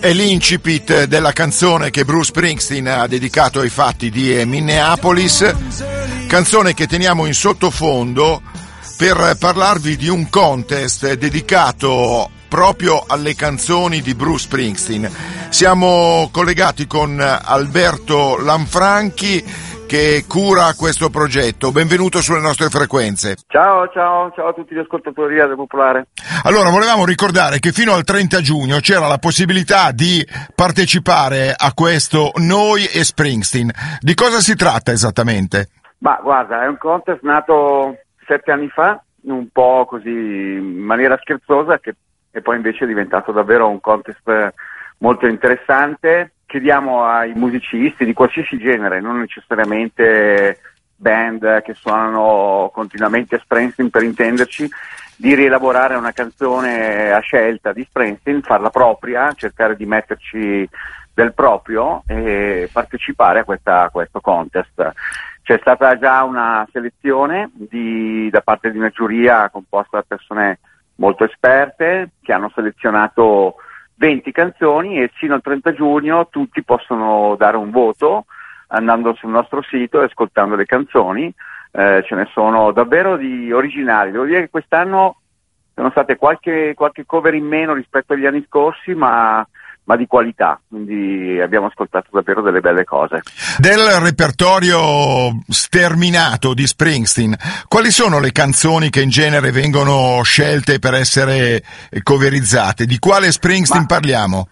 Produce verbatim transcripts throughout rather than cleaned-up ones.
È l'incipit della canzone che Bruce Springsteen ha dedicato ai fatti di Minneapolis, canzone che teniamo in sottofondo per parlarvi di un contest dedicato proprio alle canzoni di Bruce Springsteen. Siamo collegati con Alberto Lanfranchi che cura questo progetto. Benvenuto sulle nostre frequenze. Ciao, ciao, ciao a tutti gli ascoltatori di Radio Popolare. Allora, volevamo ricordare che fino al trenta giugno c'era la possibilità di partecipare a questo Noi e Springsteen. Di cosa si tratta esattamente? Ma guarda, è un contest nato sette anni fa, un po' così in maniera scherzosa, che e poi invece è diventato davvero un contest molto interessante. Chiediamo ai musicisti di qualsiasi genere, non necessariamente band che suonano continuamente Springsteen per intenderci, di rielaborare una canzone a scelta di Springsteen, farla propria, cercare di metterci del proprio e partecipare a, questa, a questo contest. C'è stata già una selezione di, da parte di una giuria composta da persone molto esperte che hanno selezionato venti canzoni e fino al trenta giugno tutti possono dare un voto andando sul nostro sito e ascoltando le canzoni. Eh, ce ne sono davvero di originali. Devo dire che quest'anno sono state qualche, qualche cover in meno rispetto agli anni scorsi, ma ma di qualità, quindi abbiamo ascoltato davvero delle belle cose. Del repertorio sterminato di Springsteen, quali sono le canzoni che in genere vengono scelte per essere coverizzate? Di quale Springsteen ma, parliamo?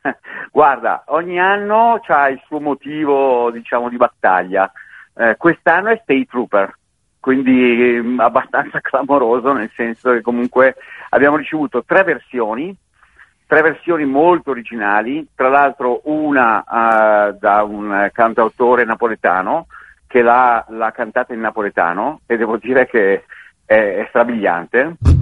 Guarda, ogni anno c'ha il suo motivo, diciamo, di battaglia. Eh, quest'anno è State Trooper, quindi eh, abbastanza clamoroso, nel senso che comunque abbiamo ricevuto tre versioni, tre versioni molto originali, tra l'altro una uh, da un cantautore napoletano che l'ha, l'ha cantata in napoletano e devo dire che è, è strabiliante.